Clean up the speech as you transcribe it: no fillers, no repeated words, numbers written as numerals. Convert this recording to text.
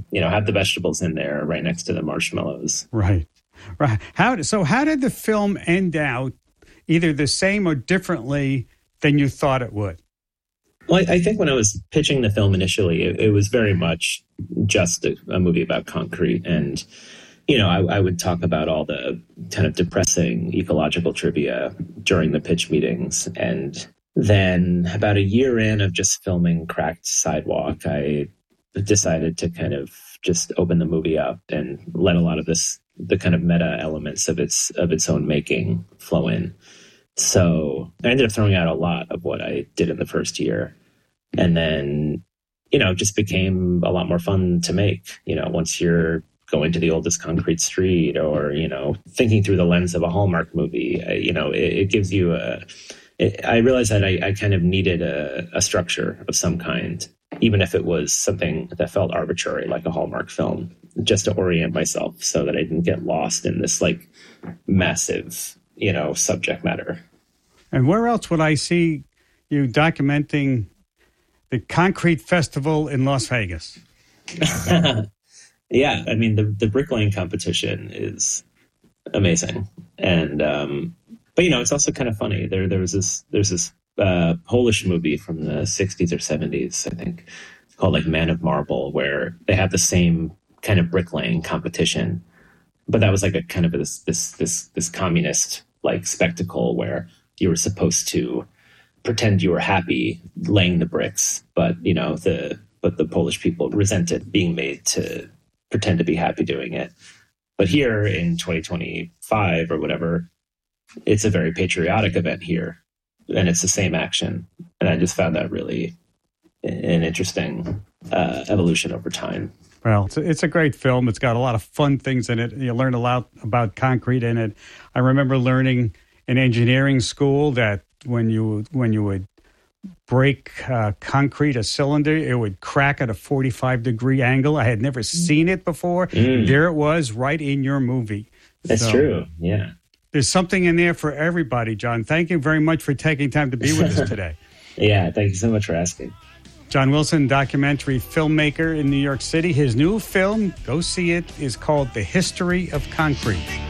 have the vegetables in there right next to the marshmallows. Right. How did the film end out, either the same or differently than you thought it would? Well, I think when I was pitching the film initially, it was very much just a movie about concrete. And, I would talk about all the kind of depressing ecological trivia during the pitch meetings. And then about a year in of just filming Cracked Sidewalk, I decided to kind of just open the movie up and let a lot of the kind of meta elements of its own making flow in. So I ended up throwing out a lot of what I did in the first year. And then, it just became a lot more fun to make, once you're going to the oldest concrete street or, thinking through the lens of a Hallmark movie, it gives you I realized that I kind of needed a structure of some kind, even if it was something that felt arbitrary, like a Hallmark film, just to orient myself so that I didn't get lost in this like massive, subject matter. And where else would I see you documenting the Concrete Festival in Las Vegas? Yeah, I mean, the bricklaying competition is amazing. And, but, it's also kind of funny. There's this Polish movie from the 60s or 70s, I think, called like Man of Marble, where they have the same kind of bricklaying competition. But that was like a kind of this communist like spectacle where you were supposed to pretend you were happy laying the bricks, but the Polish people resented being made to pretend to be happy doing it. But here in 2025 or whatever, it's a very patriotic event here, and it's the same action. And I just found that really an interesting evolution over time. Well, it's a great film. It's got a lot of fun things in it. You learn a lot about concrete in it. I remember learning in engineering school that when you would break concrete, a cylinder, it would crack at a 45-degree angle. I had never seen it before. There it was right in your movie. That's true, yeah. There's something in there for everybody, John. Thank you very much for taking time to be with us today. Yeah, thank you so much for asking. John Wilson, documentary filmmaker in New York City. His new film, go see it, is called The History of Concrete.